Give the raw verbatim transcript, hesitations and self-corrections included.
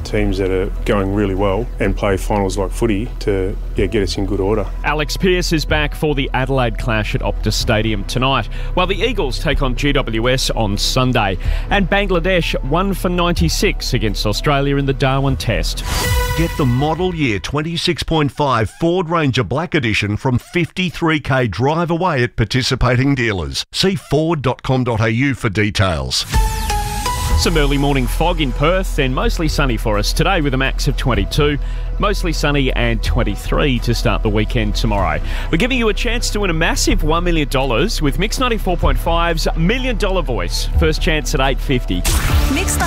teams that are going really well and play finals like footy to yeah, get us in good order. Alex Pearce is back for the Adelaide clash at Optus Stadium tonight, while the Eagles take on G W S on Sunday. And Bangladesh won for ninety-six against Australia in the Darwin Test. Get the model year twenty-six point five Ford Ranger Black Edition from fifty-three k drive away at participating dealers. See ford dot com dot a u for details. Some early morning fog in Perth and mostly sunny for us today with a max of twenty-two. Mostly sunny and twenty-three to start the weekend tomorrow. We're giving you a chance to win a massive one million dollars with Mix ninety-four point five's Million Dollar Voice. First chance at eight fifty. Mix